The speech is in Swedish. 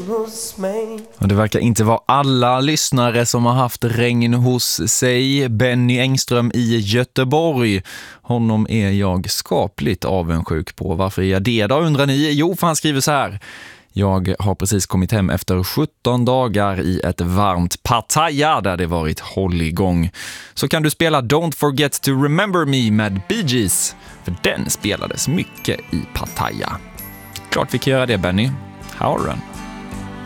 hos mig. Och det verkar inte vara alla lyssnare som har haft regn hos sig. Benny Engström i Göteborg. Honom är jag skapligt avundsjuk på. Varför är jag det då, undrar ni? Jo, för han skriver så här. Jag har precis kommit hem efter 17 dagar i ett varmt Pattaya där det varit hålligång. Så kan du spela Don't Forget to Remember Me med Bee Gees. För den spelades mycket i Pattaya. Klart vi kan göra det, Benny. Här har du den.